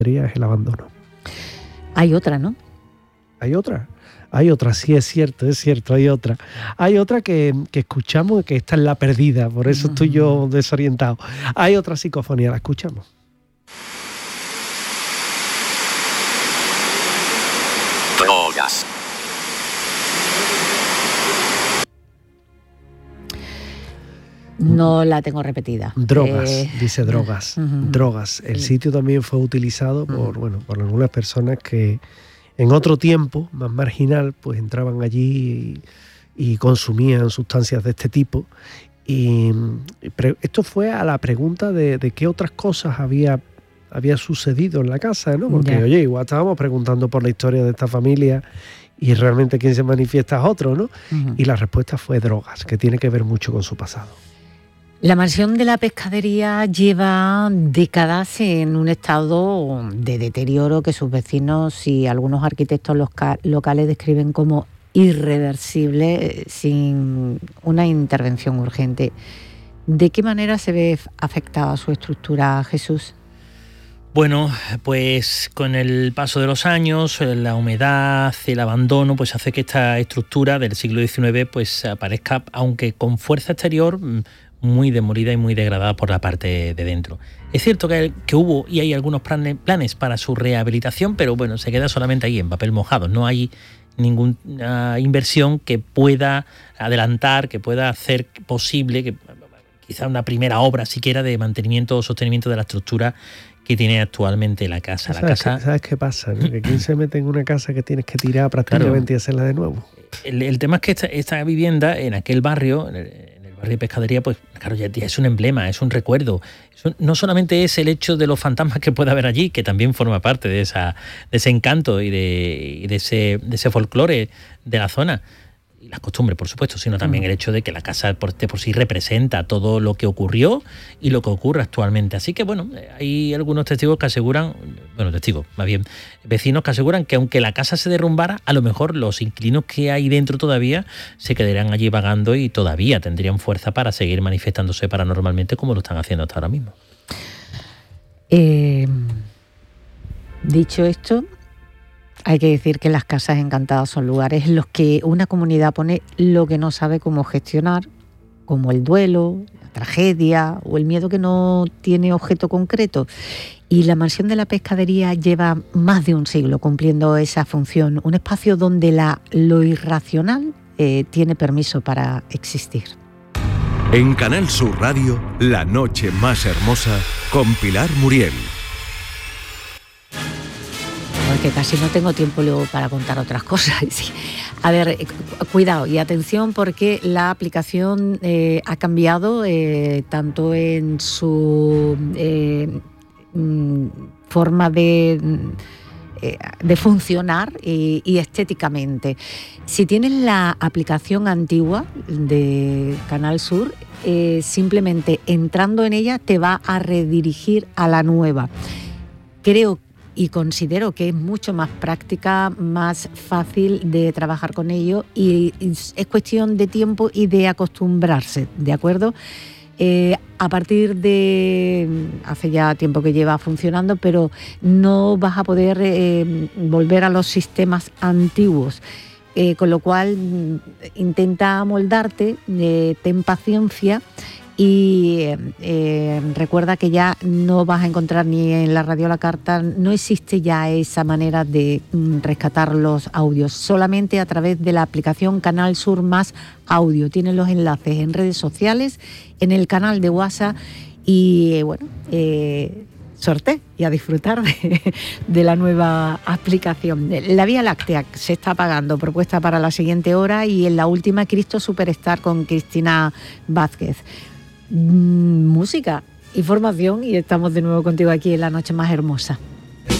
es el abandono. Hay otra, ¿no? Hay otra, sí, es cierto, hay otra. Hay otra que escuchamos, que esta es la perdida, por eso estoy yo desorientado. Hay otra psicofonía, la escuchamos. Drogas. No la tengo repetida. Drogas, dice drogas. Drogas. El sitio también fue utilizado por algunas personas que en otro tiempo, más marginal, pues entraban allí y consumían sustancias de este tipo. Y esto fue a la pregunta de qué otras cosas había sucedido en la casa, ¿no? Porque, oye, igual estábamos preguntando por la historia de esta familia y realmente quien se manifiesta es otro, ¿no? Y la respuesta fue drogas, que tiene que ver mucho con su pasado. La mansión de la pescadería lleva décadas en un estado de deterioro que sus vecinos y algunos arquitectos locales describen como irreversible sin una intervención urgente. ¿De qué manera se ve afectada su estructura, Jesús? Bueno, pues con el paso de los años, la humedad, el abandono, pues hace que esta estructura del siglo XIX pues aparezca, aunque con fuerza exterior, muy demolida y muy degradada por la parte de dentro. Es cierto que hubo y hay algunos planes para su rehabilitación, pero bueno, se queda solamente ahí en papel mojado. No hay ninguna inversión que pueda adelantar, que pueda hacer posible que quizá una primera obra siquiera de mantenimiento o sostenimiento de la estructura que tiene actualmente la casa. ¿Sabes qué pasa? ¿No? Que quién se mete en una casa que tienes que tirar prácticamente y hacerla de nuevo. El tema es que esta vivienda en aquel barrio, en el barrio de Pescadería, pues claro, ya es un emblema, es un recuerdo. No solamente es el hecho de los fantasmas que puede haber allí, que también forma parte de ese encanto y de ese folclore de la zona, y las costumbres, por supuesto, sino también el hecho de que la casa por sí representa todo lo que ocurrió y lo que ocurre actualmente. Así que, bueno, hay algunos testigos que aseguran, vecinos que aseguran que aunque la casa se derrumbara, a lo mejor los inquilinos que hay dentro todavía se quedarían allí vagando y todavía tendrían fuerza para seguir manifestándose paranormalmente como lo están haciendo hasta ahora mismo. Dicho esto, hay que decir que las casas encantadas son lugares en los que una comunidad pone lo que no sabe cómo gestionar, como el duelo, la tragedia o el miedo que no tiene objeto concreto. Y la mansión de la pescadería lleva más de un siglo cumpliendo esa función, un espacio donde lo irracional tiene permiso para existir. En Canal Sur Radio, La Noche Más Hermosa, con Pilar Muriel. Porque casi no tengo tiempo luego para contar otras cosas. Sí. A ver, cuidado y atención porque la aplicación ha cambiado tanto en su forma de funcionar y estéticamente. Si tienes la aplicación antigua de Canal Sur, simplemente entrando en ella te va a redirigir a la nueva. Creo y considero que es mucho más práctica, más fácil de trabajar con ello y es cuestión de tiempo y de acostumbrarse, ¿de acuerdo? A partir de hace ya tiempo que lleva funcionando, pero no vas a poder volver a los sistemas antiguos, con lo cual intenta amoldarte, ten paciencia. Y recuerda que ya no vas a encontrar ni en la radio a la carta, no existe ya esa manera de rescatar los audios, solamente a través de la aplicación Canal Sur Más Audio. Tienen los enlaces en redes sociales, en el canal de WhatsApp y suerte y a disfrutar de la nueva aplicación. La Vía Láctea se está apagando, propuesta para la siguiente hora, y en la última Cristo Superstar con Cristina Vázquez. Música, información y estamos de nuevo contigo aquí en La Noche Más Hermosa.